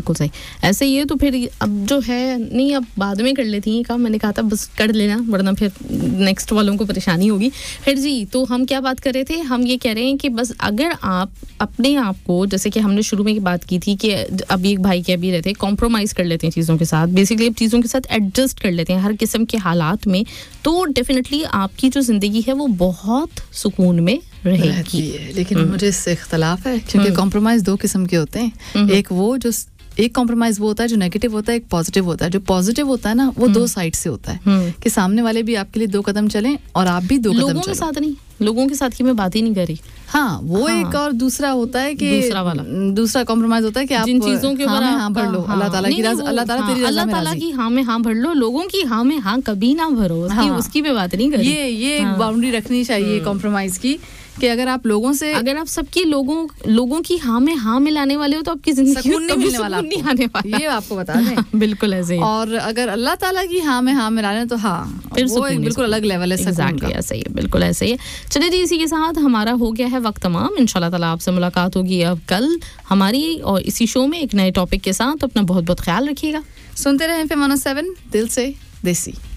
बिल्कुल सही. ऐसे ही है तो फिर अब जो है नहीं अब बाद में कर लेती हैं काम. मैंने कहा था बस कर लेना वरना फिर नेक्स्ट वालों को परेशानी होगी. फिर जी तो हम क्या बात कर रहे थे, हम ये कह रहे हैं कि बस अगर आप अपने आप को, जैसे कि हमने शुरू में बात की थी कि अभी एक भाई कह भी रहे थे, कॉम्प्रोमाइज कर लेते हैं चीज़ों के साथ, बेसिकली अब चीज़ों के साथ एडजस्ट कर लेते हैं हर किस्म के हालात में, तो डेफिनेटली आपकी जो ज़िंदगी है वो बहुत सुकून में रहेगी. लेकिन मुझे इससे इख्तलाफ है क्योंकि कॉम्प्रोमाइज दो किस्म के होते हैं. एक कॉम्प्रोमाइज वो होता है जो नेगेटिव होता है, एक पॉजिटिव होता है. जो पॉजिटिव होता है ना वो दो साइड से होता है कि सामने वाले भी आपके लिए 2 कदम चलें और आप भी 2 कदम चलें. लोगों के साथ नहीं, लोगों के साथ की मैं बात ही नहीं कर रही. हाँ वो एक. और दूसरा होता है कि दूसरा कॉम्प्रोमाइज होता है कि आप जिन चीजों के ऊपर हाँ भर लो, अल्लाह ताला की रज़ा, अल्लाह ताला तेरी रज़ा में राज़ी. अल्लाह ताला की हाँ में हाँ भर लो, लोगों की हाँ में हाँ कभी ना भरो. उसकी मैं बात नहीं कर रही. ये एक बाउंड्री रखनी चाहिए कॉम्प्रोमाइज की कि अगर आप लोगों से, अगर आप सबकी लोगों की हाँ में हाँ मिलाने वाले हो तो आपकी जिंदगी में नहीं मिलने वाला, नहीं आने वाला. ये आपको बता दें. बिल्कुल ऐसे ही. और अगर अल्लाह ताला की हाँ में हाँ मिलाने तो हाँ फिर वो एक बिल्कुल अलग लेवल है. एग्जैक्टली ऐसे ही है, बिल्कुल ऐसे ही है. चलिए जी इसी के साथ हमारा हो गया है वक्त तमाम. इंशाल्लाह ताला आपसे मुलाकात होगी अब कल हमारी और इसी शो में एक नए टॉपिक के साथ. अपना बहुत बहुत ख्याल रखिएगा. सुनते रहें FM 107 दिल से देसी.